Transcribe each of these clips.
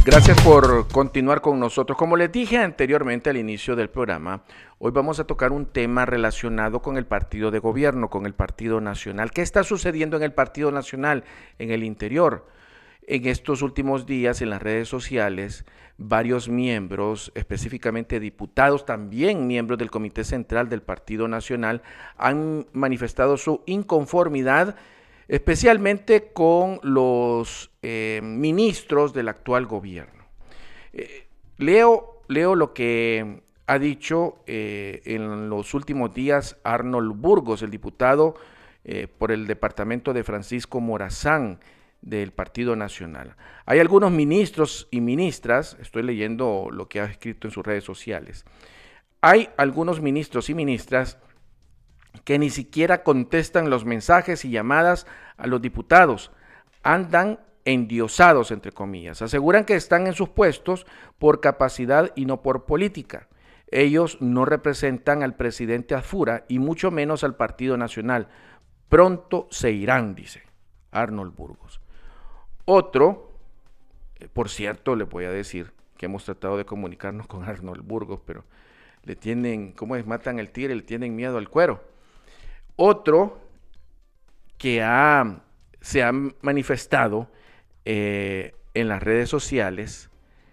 Gracias por continuar con nosotros. Como les dije anteriormente al inicio del programa, hoy vamos a tocar un tema relacionado con el partido de gobierno, con el Partido Nacional. ¿Qué está sucediendo en el Partido Nacional, en el interior? En estos últimos días, en las redes sociales, varios miembros, específicamente diputados, también miembros del Comité Central del Partido Nacional, han manifestado su inconformidad especialmente con los ministros del actual gobierno. Leo lo que ha dicho en los últimos días Arnold Burgos, el diputado por el departamento de Francisco Morazán del Partido Nacional. Hay algunos ministros y ministras, estoy leyendo lo que ha escrito en sus redes sociales, hay algunos ministros y ministras que ni siquiera contestan los mensajes y llamadas a los diputados, andan endiosados, entre comillas. Aseguran que están en sus puestos por capacidad y no por política. Ellos no representan al presidente Azfura y mucho menos al Partido Nacional. Pronto se irán, dice Arnold Burgos. Otro, por cierto, le voy a decir que hemos tratado de comunicarnos con Arnold Burgos, pero le tienen, ¿cómo es? Matan el tigre, le tienen miedo al cuero. Otro que se ha manifestado en las redes sociales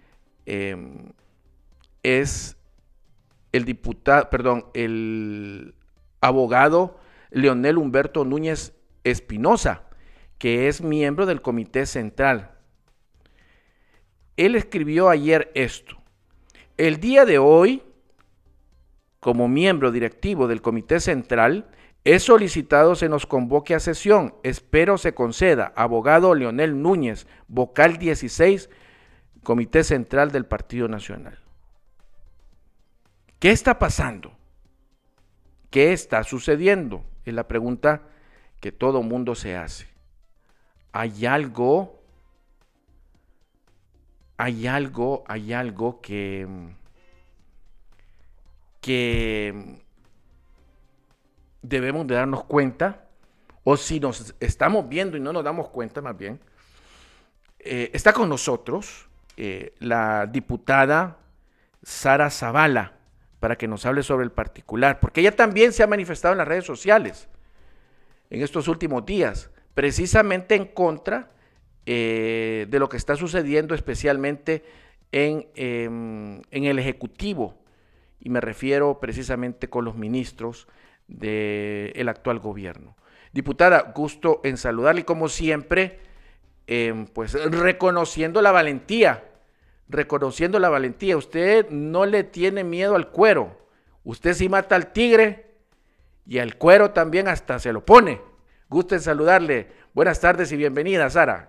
es el abogado Leonel Humberto Núñez Espinosa, que es miembro del Comité Central. Él escribió ayer esto: el día de hoy, como miembro directivo del Comité Central, he solicitado se nos convoque a sesión. Espero se conceda. Abogado Leonel Núñez, vocal 16, Comité Central del Partido Nacional. ¿Qué está pasando? ¿Qué está sucediendo? Es la pregunta que todo mundo se hace. Hay algo que debemos de darnos cuenta, o si nos estamos viendo y no nos damos cuenta más bien. Está con nosotros la diputada Sara Zavala para que nos hable sobre el particular, porque ella también se ha manifestado en las redes sociales en estos últimos días, precisamente en contra de lo que está sucediendo especialmente en el Ejecutivo, y me refiero precisamente con los ministros del actual gobierno. Diputada, gusto en saludarle, y como siempre, pues reconociendo la valentía. Usted no le tiene miedo al cuero, usted sí mata al tigre y al cuero también hasta se lo pone. Gusto en saludarle. Buenas tardes y bienvenida, Sara.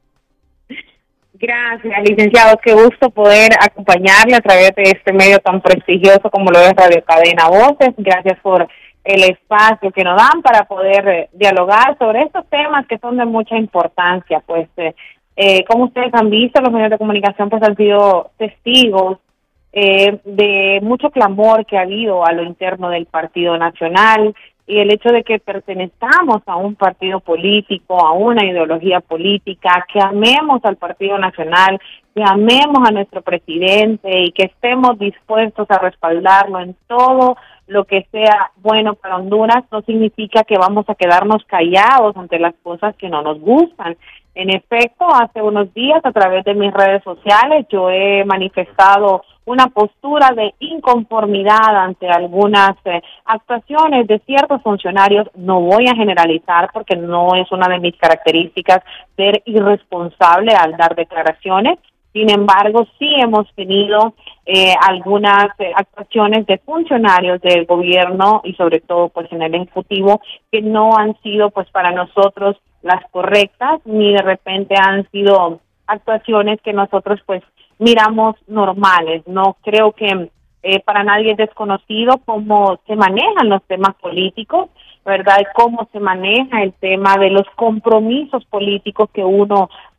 Gracias, licenciado. Qué gusto poder acompañarle a través de este medio tan prestigioso como lo es Radio Cadena Voces. Gracias por el espacio que nos dan para poder dialogar sobre estos temas que son de mucha importancia. Pues, como ustedes han visto, los medios de comunicación pues han sido testigos de mucho clamor que ha habido a lo interno del Partido Nacional, y el hecho de que pertenezcamos a un partido político, a una ideología política, que amemos al Partido Nacional, que amemos a nuestro presidente y que estemos dispuestos a respaldarlo en todo lo que sea bueno para Honduras, no significa que vamos a quedarnos callados ante las cosas que no nos gustan. En efecto, hace unos días a través de mis redes sociales yo he manifestado una postura de inconformidad ante algunas actuaciones de ciertos funcionarios. No voy a generalizar porque no es una de mis características ser irresponsable al dar declaraciones. Sin embargo, sí hemos tenido algunas actuaciones de funcionarios del gobierno y sobre todo pues en el Ejecutivo que no han sido pues para nosotros las correctas, ni de repente han sido actuaciones que nosotros pues miramos normales. No creo que para nadie es desconocido cómo se manejan los temas políticos, ¿verdad? Y cómo se maneja el tema de los compromisos políticos que uno